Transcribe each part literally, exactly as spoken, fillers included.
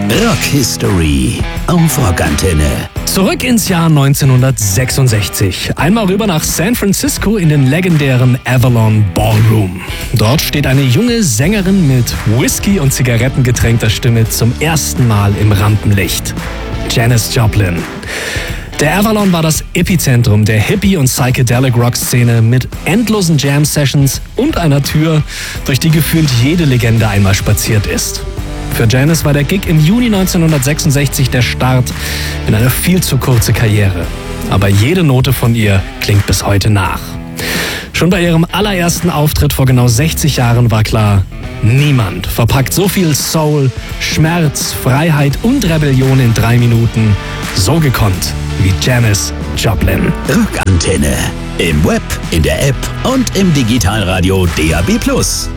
Rock History auf Rockantenne. Zurück ins Jahr neunzehnhundertsechsundsechzig. Einmal rüber nach San Francisco in den legendären Avalon Ballroom. Dort steht eine junge Sängerin mit Whisky und Zigaretten getränkter Stimme zum ersten Mal im Rampenlicht. Janis Joplin. Der Avalon war das Epizentrum der Hippie- und Psychedelic-Rock-Szene mit endlosen Jam-Sessions und einer Tür, durch die gefühlt jede Legende einmal spaziert ist. Für Janis war der Gig im Juni neunzehnhundertsechsundsechzig der Start in eine viel zu kurze Karriere. Aber jede Note von ihr klingt bis heute nach. Schon bei ihrem allerersten Auftritt vor genau sechzig Jahren war klar, niemand verpackt so viel Soul, Schmerz, Freiheit und Rebellion in drei Minuten so gekonnt wie Janis Joplin. Rockantenne. Im Web, in der App und im Digitalradio D A B plus.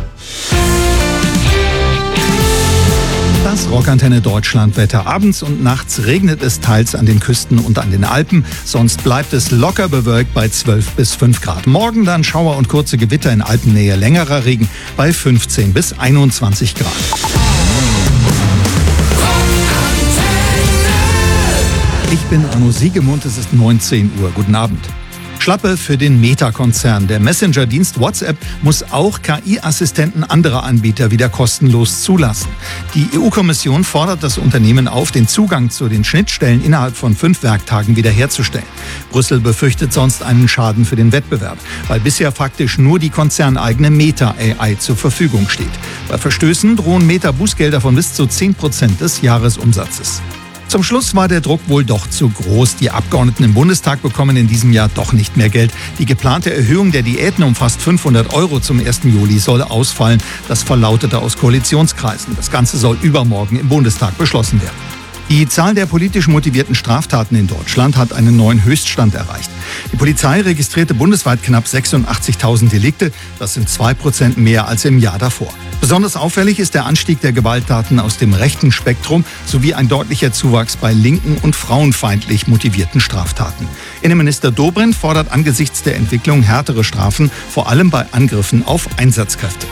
Das Rockantenne Deutschlandwetter. Abends und nachts regnet es teils an den Küsten und an den Alpen. Sonst bleibt es locker bewölkt bei zwölf bis fünf Grad. Morgen dann Schauer und kurze Gewitter in Alpennähe, längerer Regen bei fünfzehn bis einundzwanzig Grad. Ich bin Arno Siegemund, es ist neunzehn Uhr. Guten Abend. Schlappe für den Meta-Konzern. Der Messenger-Dienst WhatsApp muss auch K I-Assistenten anderer Anbieter wieder kostenlos zulassen. Die E U-Kommission fordert das Unternehmen auf, den Zugang zu den Schnittstellen innerhalb von fünf Werktagen wiederherzustellen. Brüssel befürchtet sonst einen Schaden für den Wettbewerb, weil bisher faktisch nur die konzerneigene Meta-A I zur Verfügung steht. Bei Verstößen drohen Meta Bußgelder von bis zu zehn Prozent des Jahresumsatzes. Zum Schluss war der Druck wohl doch zu groß. Die Abgeordneten im Bundestag bekommen in diesem Jahr doch nicht mehr Geld. Die geplante Erhöhung der Diäten um fast fünfhundert Euro zum ersten Juli soll ausfallen. Das verlautete aus Koalitionskreisen. Das Ganze soll übermorgen im Bundestag beschlossen werden. Die Zahl der politisch motivierten Straftaten in Deutschland hat einen neuen Höchststand erreicht. Die Polizei registrierte bundesweit knapp sechsundachtzigtausend Delikte. Das sind zwei Prozent mehr als im Jahr davor. Besonders auffällig ist der Anstieg der Gewalttaten aus dem rechten Spektrum sowie ein deutlicher Zuwachs bei linken und frauenfeindlich motivierten Straftaten. Innenminister Dobrindt fordert angesichts der Entwicklung härtere Strafen, vor allem bei Angriffen auf Einsatzkräfte.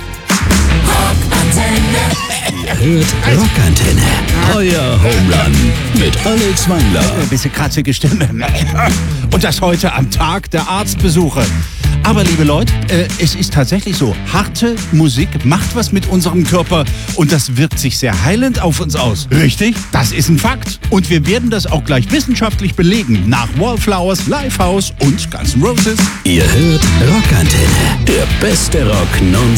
Hört Rockantenne. Euer Home Run mit Alex Wangler. Ein bisschen kratzige Stimme. Und das heute am Tag der Arztbesuche. Aber liebe Leute, äh, es ist tatsächlich so, harte Musik macht was mit unserem Körper und das wirkt sich sehr heilend auf uns aus. Richtig? Das ist ein Fakt. Und wir werden das auch gleich wissenschaftlich belegen. Nach Wallflowers, Lifehouse und Guns N' Roses. Ihr hört Rockantenne. Der beste Rock nonstop.